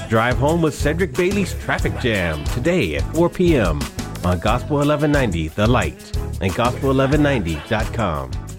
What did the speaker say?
Drive Home with Cedric Bailey's Traffic Jam today at 4 p.m. on Gospel 1190 The Light and gospel1190.com.